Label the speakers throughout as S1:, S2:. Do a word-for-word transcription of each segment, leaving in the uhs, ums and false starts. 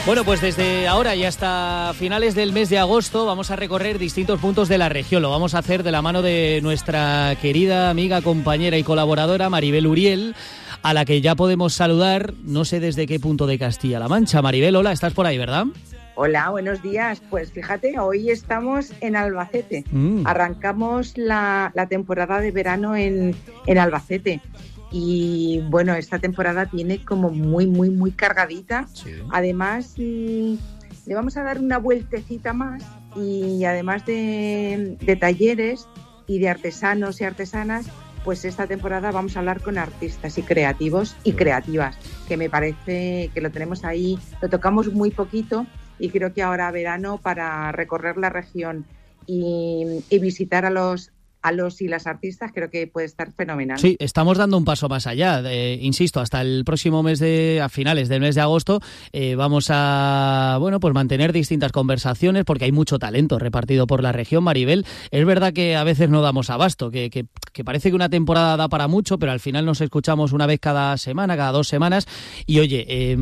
S1: Bueno, pues desde ahora y hasta finales del mes de agosto vamos a recorrer distintos puntos de la región. Lo vamos a hacer de la mano de nuestra querida amiga, compañera y colaboradora Maribel Uriel, a la que ya podemos saludar, no sé desde qué punto de Castilla-La Mancha. Maribel, hola, estás por ahí, ¿verdad?
S2: Hola, buenos días. Pues fíjate, hoy estamos en Albacete. Mm. Arrancamos la, la temporada de verano en, en Albacete. Y bueno, esta temporada tiene como muy, muy, muy cargadita. Sí. Además, mmm, le vamos a dar una vueltecita más y además de, de talleres y de artesanos y artesanas, pues esta temporada vamos a hablar con artistas y creativos y creativas, que me parece que lo tenemos ahí, lo tocamos muy poquito y creo que ahora verano para recorrer la región y, y visitar a los a los y las artistas creo que puede estar fenomenal.
S1: Sí, estamos dando un paso más allá. Eh, insisto, hasta el próximo mes de, a finales del mes de agosto, eh, vamos a, bueno, pues mantener distintas conversaciones porque hay mucho talento repartido por la región, Maribel. Es verdad que a veces no damos abasto, que, que, que parece que una temporada da para mucho, pero al final nos escuchamos una vez cada semana, cada dos semanas. Y oye, eh,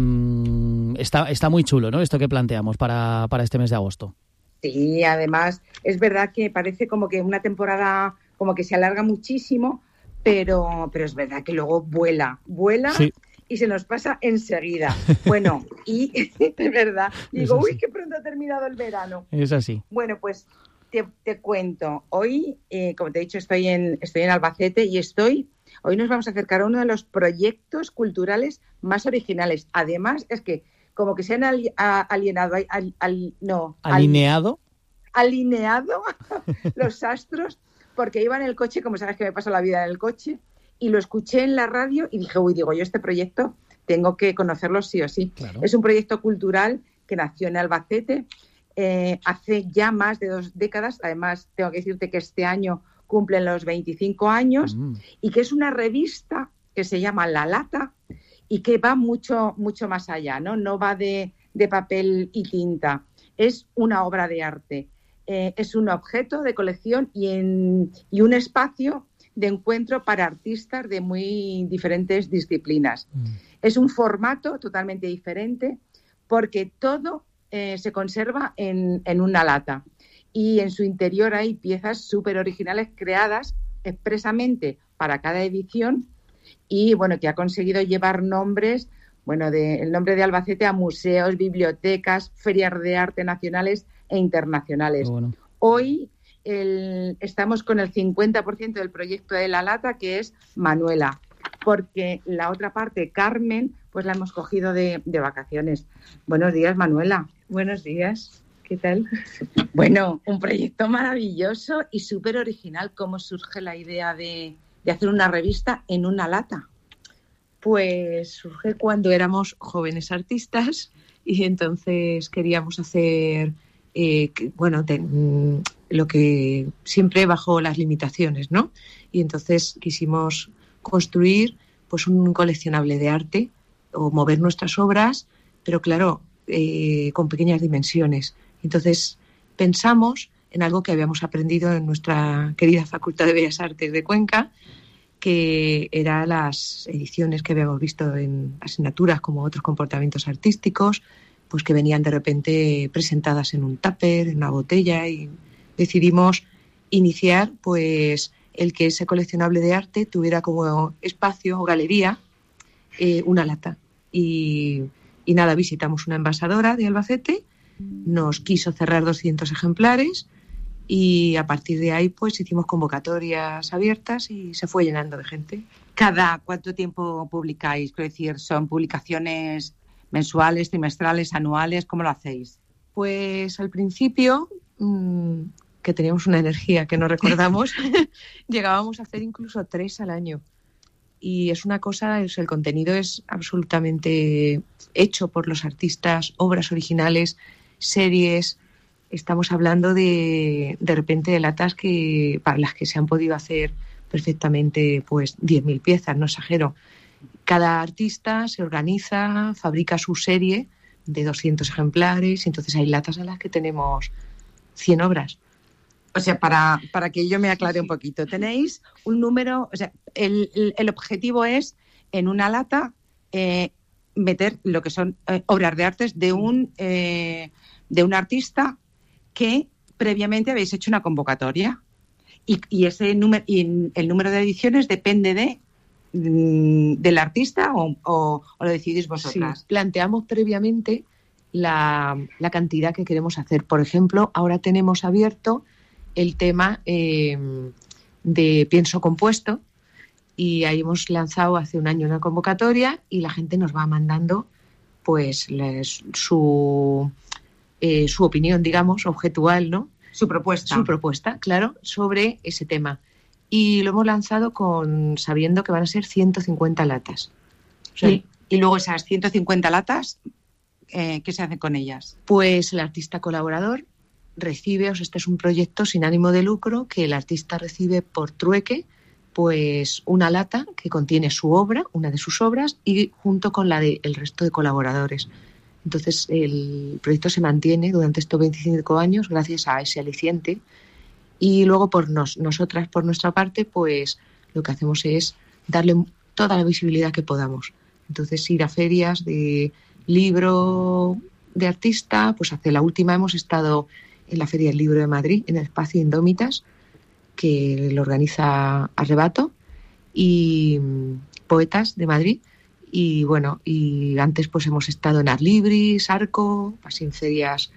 S1: está, está muy chulo, ¿no? Esto que planteamos para, para este mes de agosto.
S2: Sí, además es verdad que parece como que una temporada como que se alarga muchísimo, pero, pero es verdad que luego vuela, vuela sí. Y se nos pasa enseguida. Bueno, y es verdad, digo, uy, qué pronto ha terminado el verano.
S1: Es así.
S2: Bueno, pues te, te cuento, hoy, eh, como te he dicho, estoy en, estoy en Albacete y estoy, hoy nos vamos a acercar a uno de los proyectos culturales más originales. Además, es que como que se han ali- a- alienado, al, al, no,
S1: alineado,
S2: al, alineado los astros, porque iba en el coche, como sabes que me paso la vida en el coche, y lo escuché en la radio y dije, uy, digo, yo este proyecto tengo que conocerlo sí o sí. Claro. Es un proyecto cultural que nació en Albacete eh, hace ya más de dos décadas, además tengo que decirte que este año cumplen los veinticinco años, mm. y que es una revista que se llama La Lata, y que va mucho, mucho más allá, ¿no? No va de, de papel y tinta, es una obra de arte, eh, es un objeto de colección y, en, y un espacio de encuentro para artistas de muy diferentes disciplinas. Mm. Es un formato totalmente diferente porque todo eh, se conserva en, en una lata y en su interior hay piezas súper originales creadas expresamente para cada edición. Y bueno, que ha conseguido llevar nombres, bueno, de, el nombre de Albacete a museos, bibliotecas, ferias de arte nacionales e internacionales. Bueno. Hoy el, estamos con el cincuenta por ciento del proyecto de La Lata, que es Manuela, porque la otra parte, Carmen, pues la hemos cogido de, de vacaciones. Buenos días, Manuela.
S3: Buenos días. ¿Qué tal?
S2: Bueno, un proyecto maravilloso y súper original. ¿Cómo surge la idea de... de hacer una revista en una lata?
S3: Pues surge cuando éramos jóvenes artistas y entonces queríamos hacer, eh, bueno, te, lo que siempre bajo las limitaciones, ¿no? Y entonces quisimos construir pues un coleccionable de arte o mover nuestras obras, pero claro, eh, con pequeñas dimensiones. Entonces pensamos en algo que habíamos aprendido en nuestra querida Facultad de Bellas Artes de Cuenca, que eran las ediciones que habíamos visto en asignaturas como otros comportamientos artísticos, pues que venían de repente presentadas en un tupper, en una botella, y decidimos iniciar pues el que ese coleccionable de arte tuviera como espacio o galería eh, una lata. Y, y nada, visitamos una envasadora de Albacete, nos quiso cerrar doscientos ejemplares, y a partir de ahí pues hicimos convocatorias abiertas y se fue llenando de gente.
S2: ¿Cada cuánto tiempo publicáis? Quiero decir, ¿son publicaciones mensuales, trimestrales, anuales? ¿Cómo lo hacéis?
S3: Pues al principio, mmm, que teníamos una energía que no recordamos, llegábamos a hacer incluso tres al año. Y es una cosa, es, el contenido es absolutamente hecho por los artistas, obras originales, series. Estamos hablando de, de repente de latas que para las que se han podido hacer perfectamente pues diez mil piezas, no exagero. Cada artista se organiza, fabrica su serie de doscientos ejemplares, y entonces hay latas en las que tenemos cien obras.
S2: O sea, para, para que yo me aclare un poquito, tenéis un número, o sea, el, el, el objetivo es en una lata eh, meter lo que son eh, obras de artes de un, eh, de un artista que previamente habéis hecho una convocatoria. Y, y ese número, y el número de ediciones depende de mm, del artista o, o, o lo decidís vosotras.
S3: Sí, planteamos previamente la, la cantidad que queremos hacer. Por ejemplo, ahora tenemos abierto el tema eh, de pienso compuesto, y ahí hemos lanzado hace un año una convocatoria y la gente nos va mandando pues les, su, eh, su opinión, digamos, objetual, ¿no?
S2: Su propuesta.
S3: Su propuesta, claro, sobre ese tema. Y lo hemos lanzado con sabiendo que van a ser ciento cincuenta latas.
S2: O sea, y, y luego esas ciento cincuenta latas, eh, ¿qué se hace con ellas?
S3: Pues el artista colaborador recibe, o sea, este es un proyecto sin ánimo de lucro, que el artista recibe por trueque pues una lata que contiene su obra, una de sus obras, y junto con la del resto de colaboradores. Entonces el proyecto se mantiene durante estos veinticinco años gracias a ese aliciente, y luego por nos, nosotras, por nuestra parte, pues lo que hacemos es darle toda la visibilidad que podamos. Entonces ir a ferias de libro de artista, pues hace la última hemos estado en la Feria del Libro de Madrid, en el espacio Indómitas, que lo organiza Arrebato, y Poetas de Madrid. Y bueno, y antes pues hemos estado en Adlibris, Arco, así en ferias,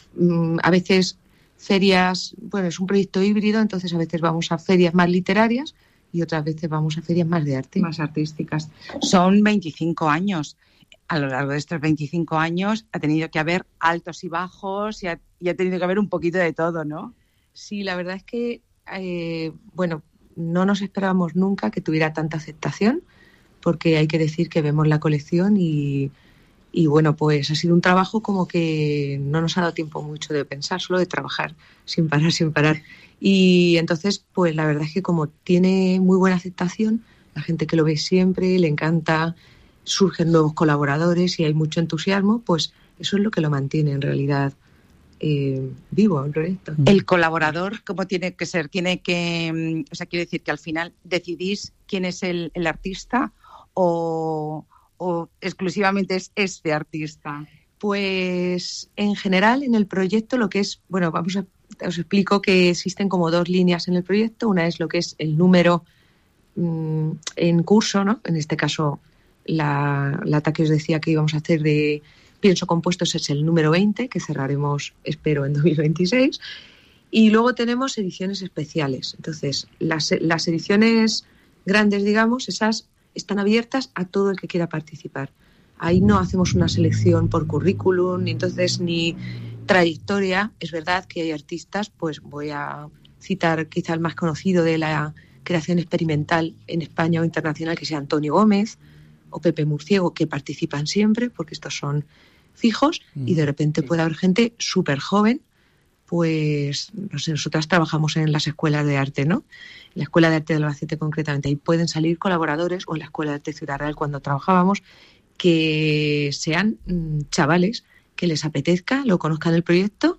S3: a veces ferias, bueno, es un proyecto híbrido, entonces a veces vamos a ferias más literarias y otras veces vamos a ferias más de arte.
S2: Más artísticas. Son veinticinco años. A lo largo de estos veinticinco años ha tenido que haber altos y bajos y ha, y ha tenido que haber un poquito de todo, ¿no?
S3: Sí, la verdad es que, eh, bueno, no nos esperábamos nunca que tuviera tanta aceptación, porque hay que decir que vemos la colección y, y bueno, pues ha sido un trabajo como que no nos ha dado tiempo mucho de pensar, solo de trabajar sin parar, sin parar. Y entonces, pues la verdad es que como tiene muy buena aceptación, la gente que lo ve siempre, le encanta, surgen nuevos colaboradores y hay mucho entusiasmo, pues eso es lo que lo mantiene en realidad eh, vivo el proyecto.
S2: El colaborador, ¿cómo tiene que ser? Tiene que, o sea, quiere decir que al final decidís quién es el, el artista o, o exclusivamente es este artista.
S3: Pues en general en el proyecto lo que es, bueno, vamos a, os explico que existen como dos líneas en el proyecto. Una es lo que es el número mmm, en curso, ¿no? En este caso la lata que os decía que íbamos a hacer de pienso compuestos es el número veinte, que cerraremos, espero, en dos mil veintiséis. Y luego tenemos ediciones especiales. Entonces, las, las ediciones grandes, digamos, esas están abiertas a todo el que quiera participar. Ahí no hacemos una selección por currículum, ni entonces ni trayectoria. Es verdad que hay artistas, pues voy a citar quizá el más conocido de la creación experimental en España o internacional, que sea Antonio Gómez o Pepe Murciego, que participan siempre, porque estos son fijos, mm. y de repente puede haber gente súper joven. Pues no sé, nosotras trabajamos en las escuelas de arte, ¿no? En la Escuela de Arte de Albacete concretamente, ahí pueden salir colaboradores, o en la Escuela de Arte Ciudad Real cuando trabajábamos, que sean mmm, chavales que les apetezca, lo conozcan el proyecto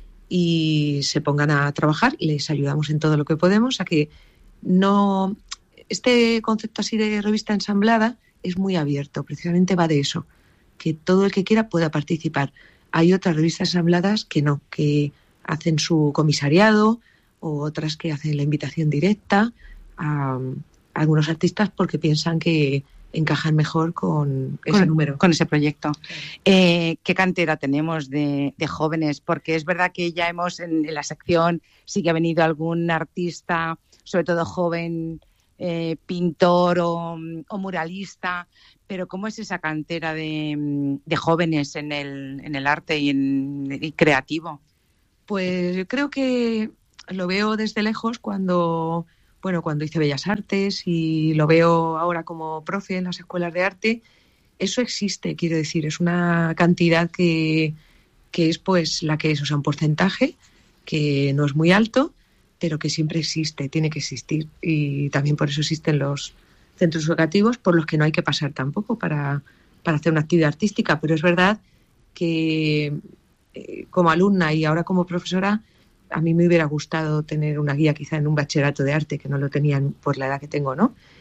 S3: y se pongan a trabajar, y les ayudamos en todo lo que podemos a que no... Este concepto así de revista ensamblada es muy abierto, precisamente va de eso, que todo el que quiera pueda participar. Hay otras revistas ensambladas que no, que hacen su comisariado, o otras que hacen la invitación directa a, a algunos artistas porque piensan que encajan mejor con ese
S2: con,
S3: número.
S2: Con ese proyecto. Eh, ¿Qué cantera tenemos de, de jóvenes? Porque es verdad que ya hemos, en, en la sección, sí que ha venido algún artista, sobre todo joven, eh, pintor o, o muralista, pero ¿cómo es esa cantera de, de jóvenes en el, en el arte y, en, y creativo?
S3: Pues yo creo que lo veo desde lejos cuando, bueno, cuando hice Bellas Artes, y lo veo ahora como profe en las escuelas de arte. Eso existe, quiero decir, es una cantidad que, que es pues la que es, o sea, un porcentaje que no es muy alto, pero que siempre existe, tiene que existir, y también por eso existen los centros educativos por los que no hay que pasar tampoco para, para hacer una actividad artística. Pero es verdad que eh, como alumna y ahora como profesora, a mí me hubiera gustado tener una guía quizá en un bachillerato de arte, que no lo tenían por la edad que tengo, ¿no?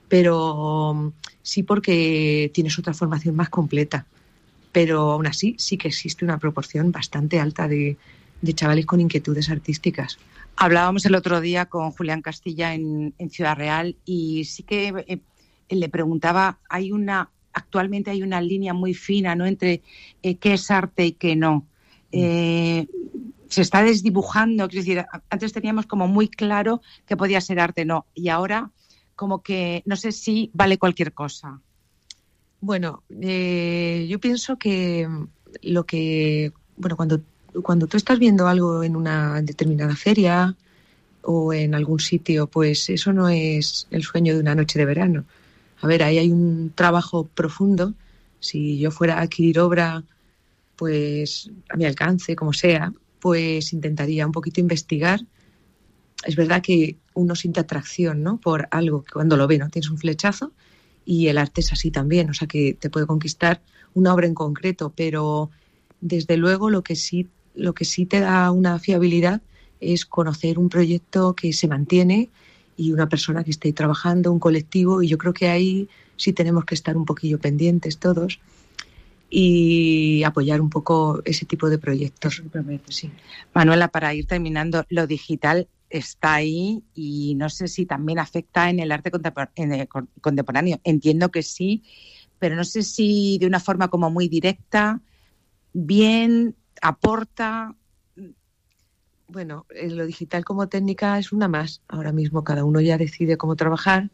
S3: pero sí porque tienes otra formación más completa. Pero aún así sí que existe una proporción bastante alta de, de chavales con inquietudes artísticas.
S2: Hablábamos el otro día con Julián Castilla en, en Ciudad Real y sí que eh, le preguntaba, hay una actualmente hay una línea muy fina, ¿no?, entre eh, qué es arte y qué no. Eh, se está desdibujando, es decir, antes teníamos como muy claro que podía ser arte, no, y ahora como que no sé si vale cualquier cosa.
S3: Bueno, eh, yo pienso que lo que, bueno, cuando, cuando tú estás viendo algo en una determinada feria o en algún sitio, pues eso no es el sueño de una noche de verano. A ver, ahí hay un trabajo profundo. Si yo fuera a adquirir obra, pues a mi alcance, como sea, pues intentaría un poquito investigar. Es verdad que uno siente atracción, ¿no?, por algo que cuando lo ve, ¿no?, tienes un flechazo, y el arte es así también, o sea que te puede conquistar una obra en concreto, pero desde luego lo que sí, lo que sí te da una fiabilidad es conocer un proyecto que se mantiene y una persona que esté trabajando, un colectivo, y yo creo que ahí sí tenemos que estar un poquillo pendientes todos y apoyar un poco ese tipo de proyectos.
S2: Sí. Manuela, para ir terminando, lo digital está ahí y no sé si también afecta en el arte contemporáneo. Entiendo que sí, pero no sé si de una forma como muy directa, bien, aporta.
S3: Bueno, lo digital como técnica es una más. Ahora mismo cada uno ya decide cómo trabajar.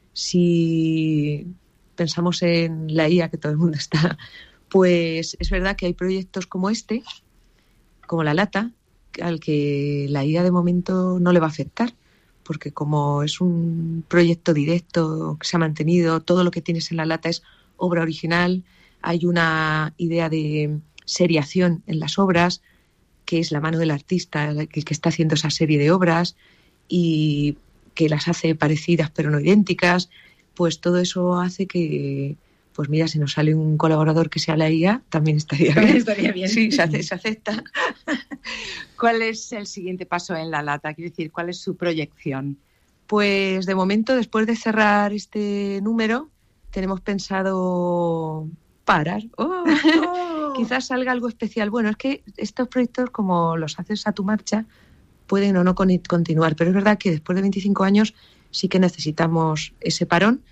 S3: Si pensamos en la I A, que todo el mundo está, pues es verdad que hay proyectos como este, como La Lata, al que la I A de momento no le va a afectar, porque como es un proyecto directo que se ha mantenido, todo lo que tienes en La Lata es obra original, hay una idea de seriación en las obras, que es la mano del artista el que está haciendo esa serie de obras y que las hace parecidas pero no idénticas, pues todo eso hace que, pues mira, si nos sale un colaborador que sea la I A, también estaría
S2: también
S3: bien.
S2: Estaría bien.
S3: Sí, se, hace, se acepta.
S2: ¿Cuál es el siguiente paso en La Lata? Quiero decir, ¿cuál es su proyección?
S3: Pues de momento, después de cerrar este número, tenemos pensado parar. Oh, oh. Quizás salga algo especial. Bueno, es que estos proyectos, como los haces a tu marcha, pueden o no con- continuar, pero es verdad que después de veinticinco años sí que necesitamos ese parón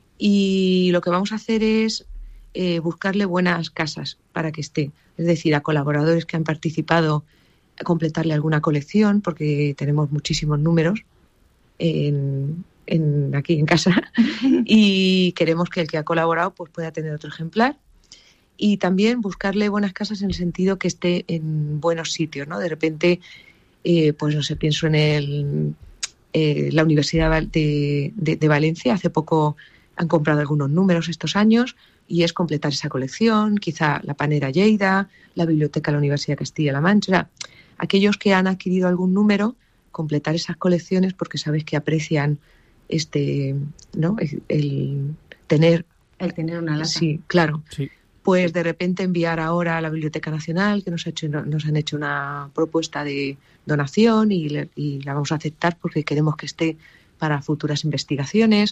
S3: y lo que vamos a hacer es eh, buscarle buenas casas para que esté, es decir, a colaboradores que han participado, a completarle alguna colección, porque tenemos muchísimos números en, en, aquí en casa y queremos que el que ha colaborado pues pueda tener otro ejemplar. Y también buscarle buenas casas en el sentido que esté en buenos sitios, ¿no? De repente, eh, pues no sé, pienso en el, eh, la Universidad de, de, de Valencia. Hace poco han comprado algunos números estos años y es completar esa colección, quizá la Panera Lleida, la Biblioteca de la Universidad de Castilla-La Mancha. O sea, aquellos que han adquirido algún número, completar esas colecciones porque sabes que aprecian este, ¿no? El, el tener...
S2: El tener una lata.
S3: Sí, claro.
S1: Sí.
S3: Pues de repente enviar ahora a la Biblioteca Nacional, que nos, ha hecho, nos han hecho una propuesta de donación y, le, y la vamos a aceptar porque queremos que esté para futuras investigaciones.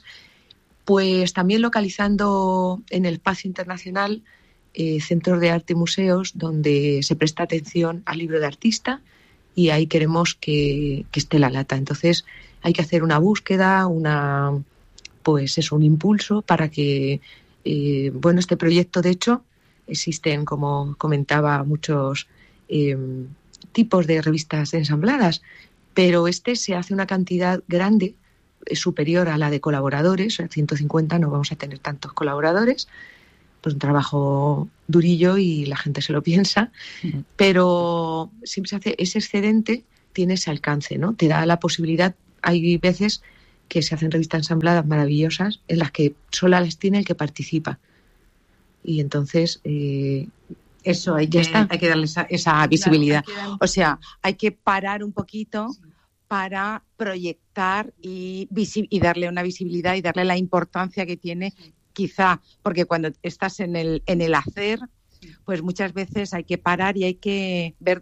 S3: Pues también localizando en el espacio internacional eh, centros de arte y museos donde se presta atención al libro de artista y ahí queremos que, que esté La Lata. Entonces hay que hacer una búsqueda, una, pues eso, un impulso para que Eh, bueno, este proyecto, de hecho, existen, como comentaba, muchos eh, tipos de revistas ensambladas, pero este se hace una cantidad grande, eh, superior a la de colaboradores, o sea, ciento cincuenta, no vamos a tener tantos colaboradores, pues un trabajo durillo y la gente se lo piensa, uh-huh. Pero siempre se hace ese excedente, tiene ese alcance, ¿no? Te da la posibilidad, hay veces que se hacen revistas ensambladas maravillosas en las que solo las tiene el que participa. Y entonces, eh,
S2: eso hay
S3: ya
S2: que,
S3: está.
S2: Hay que darle esa, esa visibilidad.
S3: Claro, dar...
S2: O sea, hay que parar un poquito sí. para proyectar y, visi- y darle una visibilidad y darle la importancia que tiene, sí. Quizá, porque cuando estás en el, en el hacer, sí. Pues muchas veces hay que parar y hay que ver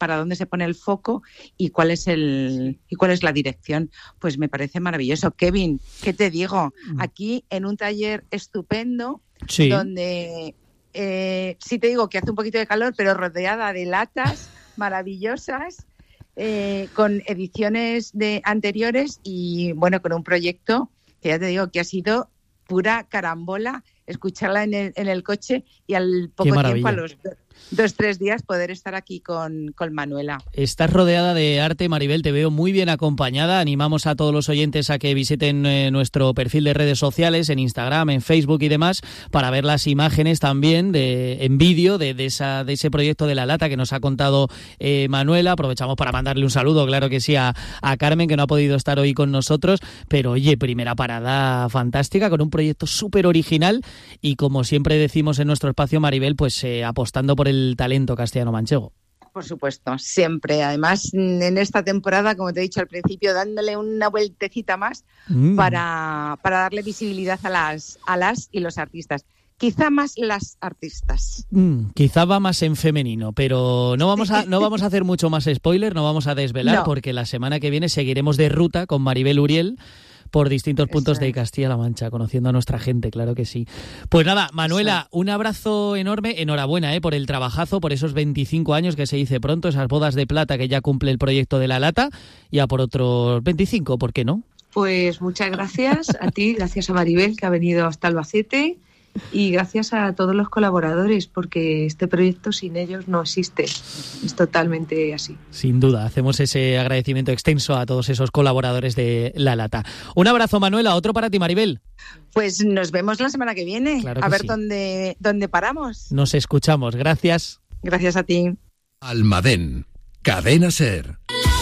S2: para dónde se pone el foco y cuál es el y cuál es la dirección. Pues me parece maravilloso. Kevin, ¿qué te digo? Aquí en un taller estupendo, sí. donde eh, sí te digo que hace un poquito de calor, pero rodeada de latas maravillosas, eh, con ediciones de anteriores y bueno, con un proyecto que ya te digo que ha sido pura carambola, escucharla en el, en el coche y al poco tiempo, a los dos, dos, tres días, poder estar aquí con, con Manuela.
S1: Estás rodeada de arte, Maribel, te veo muy bien acompañada. Animamos a todos los oyentes a que visiten eh, nuestro perfil de redes sociales, en Instagram, en Facebook y demás, para ver las imágenes también de, en vídeo de, de, esa, de ese proyecto de La Lata que nos ha contado eh, Manuela. Aprovechamos para mandarle un saludo, claro que sí, a, a Carmen, que no ha podido estar hoy con nosotros, pero oye, primera parada fantástica, con un proyecto súper original y, como siempre decimos en nuestro espacio, Maribel, pues eh, apostando por el talento castellano-manchego.
S2: Por supuesto, siempre. Además, en esta temporada, como te he dicho al principio, dándole una vueltecita más mm. para, para darle visibilidad a las, a las y los artistas. Quizá más las artistas.
S1: Mm, quizá va más en femenino, pero no vamos a no vamos a hacer mucho más spoiler, no vamos a desvelar, no. porque la semana que viene seguiremos de ruta con Maribel Uriel por distintos puntos Eso es. de Castilla-La Mancha, conociendo a nuestra gente, claro que sí. Pues nada, Manuela, sí. un abrazo enorme, enhorabuena eh, por el trabajazo, por esos veinticinco años que se dice pronto, esas bodas de plata que ya cumple el proyecto de La Lata, y a por otros veinticinco, ¿por qué no?
S3: Pues muchas gracias a ti, gracias a Maribel, que ha venido hasta Albacete, y gracias a todos los colaboradores, porque este proyecto sin ellos no existe. Es totalmente así.
S1: Sin duda, hacemos ese agradecimiento extenso a todos esos colaboradores de La Lata. Un abrazo, Manuela, otro para ti, Maribel.
S2: Pues nos vemos la semana que viene,
S1: claro que
S2: a ver
S1: sí.
S2: dónde, dónde paramos.
S1: Nos escuchamos, gracias.
S2: Gracias a ti.
S4: Almadén, Cadena SER.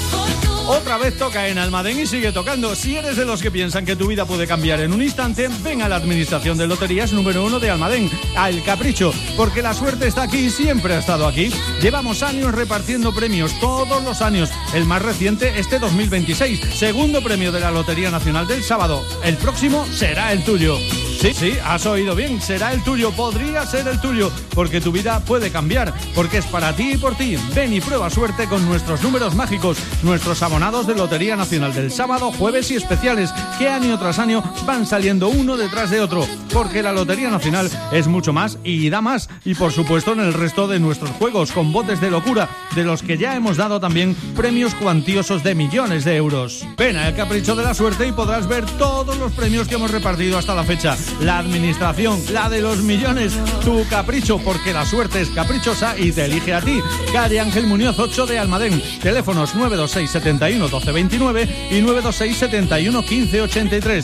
S5: Otra vez toca en Almadén y sigue tocando. Si eres de los que piensan que tu vida puede cambiar en un instante, ven a la Administración de Loterías número uno de Almadén, a El Capricho, porque la suerte está aquí y siempre ha estado aquí. Llevamos años repartiendo premios, todos los años. El más reciente, este dos mil veintiséis, segundo premio de la Lotería Nacional del sábado. El próximo será el tuyo. Sí, sí, has oído bien, será el tuyo, podría ser el tuyo, porque tu vida puede cambiar, porque es para ti y por ti. Ven y prueba suerte con nuestros números mágicos, nuestros abonados de Lotería Nacional del sábado, jueves y especiales, que año tras año van saliendo uno detrás de otro, porque la Lotería Nacional es mucho más y da más, y por supuesto en el resto de nuestros juegos, con botes de locura, de los que ya hemos dado también premios cuantiosos de millones de euros. Ven a El Capricho de la Suerte y podrás ver todos los premios que hemos repartido hasta la fecha. La administración, la de los millones, tu capricho, porque la suerte es caprichosa y te elige a ti. Calle Ángel Muñoz ocho de Almadén. Teléfonos nueve dos seis, siete uno, uno dos dos nueve y nueve dos seis, siete uno, uno cinco ocho tres.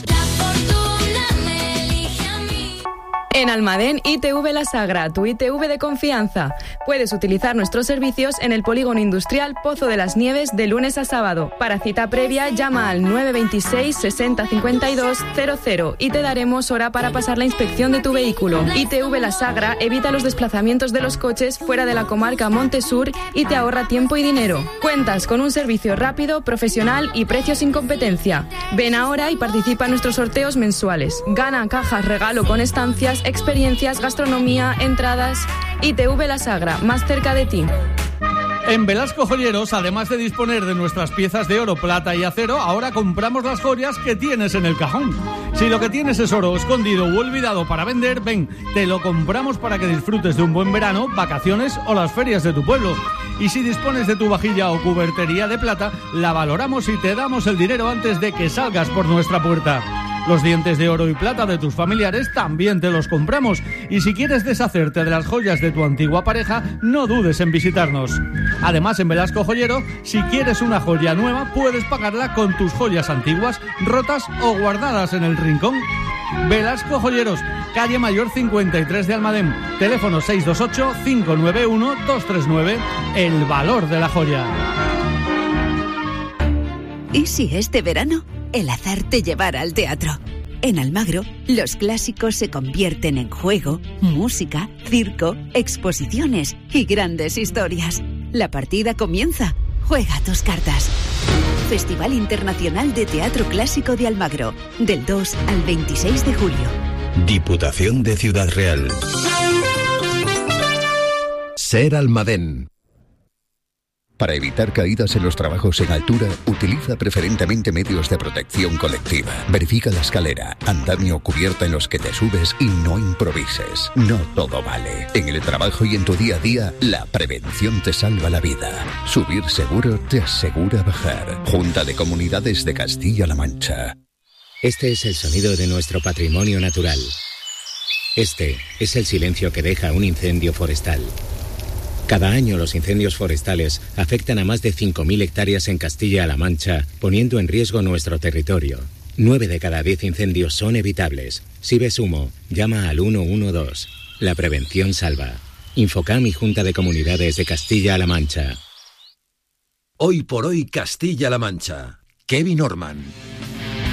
S6: En Almadén, I T V La Sagra, tu I T V de confianza. Puedes utilizar nuestros servicios en el Polígono Industrial Pozo de las Nieves de lunes a sábado. Para cita previa, llama al nueve dos seis, sesenta, cincuenta y dos, cero cero y te daremos hora para pasar la inspección de tu vehículo. I T V La Sagra evita los desplazamientos de los coches fuera de la comarca Montesur y te ahorra tiempo y dinero. Cuentas con un servicio rápido, profesional y precios sin competencia. Ven ahora y participa en nuestros sorteos mensuales. Gana cajas regalo con estancias, experiencias, gastronomía, entradas. I T V La Sagra, más cerca de ti.
S5: En Velasco Joyeros, además de disponer de nuestras piezas de oro, plata y acero, ahora compramos las joyas que tienes en el cajón. Si lo que tienes es oro escondido u olvidado para vender, ven, te lo compramos para que disfrutes de un buen verano, vacaciones o las ferias de tu pueblo. Y si dispones de tu vajilla o cubertería de plata, la valoramos y te damos el dinero antes de que salgas por nuestra puerta. Los dientes de oro y plata de tus familiares también te los compramos. Y si quieres deshacerte de las joyas de tu antigua pareja, no dudes en visitarnos. Además, en Velasco Joyero, si quieres una joya nueva, puedes pagarla con tus joyas antiguas, rotas o guardadas en el rincón. Velasco Joyeros, calle Mayor cincuenta y tres de Almadén. Teléfono seis dos ocho, cinco nueve uno, dos tres nueve. El valor de la joya.
S7: ¿Y si este verano el azar te llevara al teatro? En Almagro, los clásicos se convierten en juego, música, circo, exposiciones y grandes historias. La partida comienza. Juega tus cartas. Festival Internacional de Teatro Clásico de Almagro, del dos al veintiséis de julio.
S4: Diputación de Ciudad Real. SER Almadén.
S8: Para evitar caídas en los trabajos en altura, utiliza preferentemente medios de protección colectiva. Verifica la escalera, andamio o cubierta en los que te subes y no improvises. No todo vale. En el trabajo y en tu día a día, la prevención te salva la vida. Subir seguro te asegura bajar. Junta de Comunidades de Castilla-La Mancha.
S9: Este es el sonido de nuestro patrimonio natural. Este es el silencio que deja un incendio forestal. Cada año los incendios forestales afectan a más de cinco mil hectáreas en Castilla-La Mancha, poniendo en riesgo nuestro territorio. nueve de cada diez incendios son evitables. Si ves humo, llama al uno uno dos. La prevención salva. Infocam y Junta de Comunidades de Castilla-La Mancha.
S4: Hoy por hoy Castilla-La Mancha. Kevin Orman.